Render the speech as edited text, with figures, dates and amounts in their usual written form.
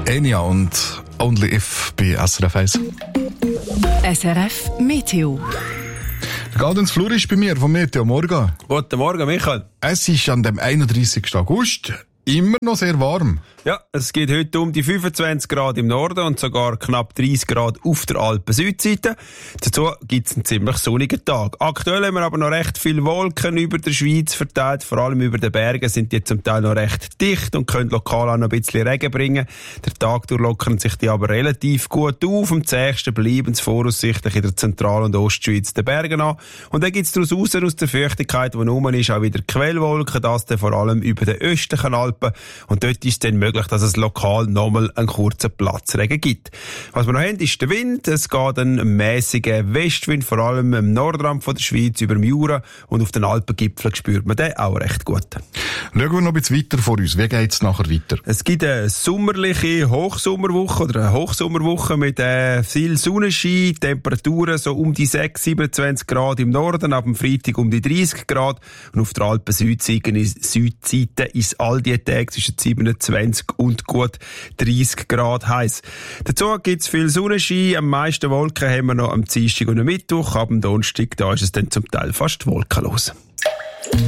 Enya und Only If bei SRF 1. SRF Meteo. Der Gaudenz Flur ist bei mir vom Meteo. Morgen. Guten Morgen, Michael. Es ist an dem 31. August immer noch sehr warm. Ja, es geht heute um die 25 Grad im Norden und sogar knapp 30 Grad auf der Alpen-Südseite. Dazu gibt es einen ziemlich sonnigen Tag. Aktuell haben wir aber noch recht viele Wolken über der Schweiz verteilt. Vor allem über den Bergen sind die zum Teil noch recht dicht und können lokal auch noch ein bisschen Regen bringen. Der Tag durch lockern sich die aber relativ gut auf. Am zähigsten bleiben sie voraussichtlich in der Zentral- und Ostschweiz den Bergen an. Und dann gibt es daraus raus, aus der Feuchtigkeit, die rum ist, auch wieder Quellwolken. Das dann vor allem über den östlichen Alpen. Und dort ist es dann möglich, dass es lokal nochmal einen kurzen Platzregen gibt. Was wir noch haben, ist der Wind. Es geht ein mäßiger Westwind, vor allem im Nordrand von der Schweiz, über dem Jura und auf den Alpengipfeln spürt man den auch recht gut. Schauen wir noch ein bisschen weiter vor uns. Wie geht es nachher weiter? Es gibt eine sommerliche Hochsommerwoche oder eine Hochsommerwoche mit viel Sonnenschein, Temperaturen so um die 27 Grad im Norden, ab dem Freitag um die 30 Grad und auf der Alpen-Südseite ist all die Tage zwischen 27 und gut 30 Grad heiß. Dazu gibt es viel Sonnenschein, am meisten Wolken haben wir noch am Dienstag und am Mittwoch, ab dem Donnerstag, da ist es dann zum Teil fast wolkenlos.